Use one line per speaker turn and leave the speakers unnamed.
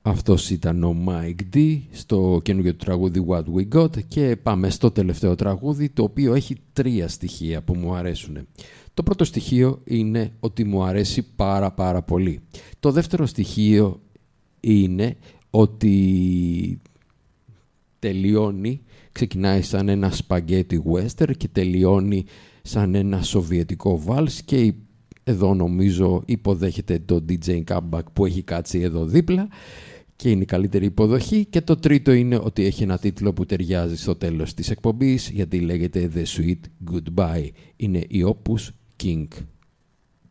Αυτός ήταν ο Mike D στο καινούργιο του τραγούδι What We Got και πάμε στο τελευταίο τραγούδι, το οποίο έχει 3 στοιχεία που μου αρέσουν. Το πρώτο στοιχείο είναι ότι μου αρέσει πάρα πολύ. Το δεύτερο στοιχείο είναι ότι ξεκινάει σαν ένα σπαγκέτι western και τελειώνει σαν ένα σοβιετικό βάλς και εδώ νομίζω υποδέχεται το DJ Comeback που έχει κάτσει εδώ δίπλα και είναι η καλύτερη υποδοχή. Και το τρίτο είναι ότι έχει ένα τίτλο που ταιριάζει στο τέλος της εκπομπής, γιατί λέγεται The Sweet Goodbye. Είναι η Opus King.